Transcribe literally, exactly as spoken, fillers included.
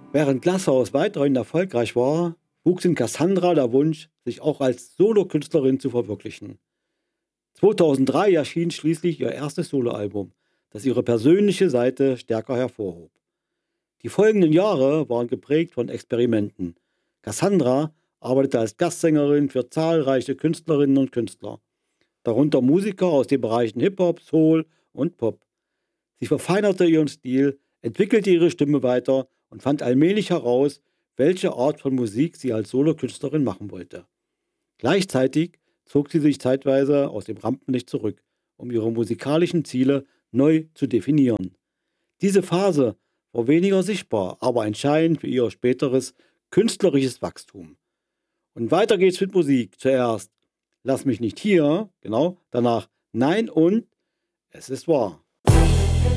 Während Glasshaus weiterhin erfolgreich war, wuchs in Cassandra der Wunsch, sich auch als Solokünstlerin zu verwirklichen. zweitausenddrei erschien schließlich ihr erstes Soloalbum, das ihre persönliche Seite stärker hervorhob. Die folgenden Jahre waren geprägt von Experimenten. Cassandra arbeitete als Gastsängerin für zahlreiche Künstlerinnen und Künstler, darunter Musiker aus den Bereichen Hip-Hop, Soul und Pop. Sie verfeinerte ihren Stil, entwickelte ihre Stimme weiter und fand allmählich heraus, welche Art von Musik sie als Solokünstlerin machen wollte. Gleichzeitig zog sie sich zeitweise aus dem Rampenlicht zurück, um ihre musikalischen Ziele neu zu definieren. Diese Phase war weniger sichtbar, aber entscheidend für ihr späteres künstlerisches Wachstum. Und weiter geht's mit Musik. Zuerst Lass mich nicht hier, genau, danach Nein und Es ist wahr.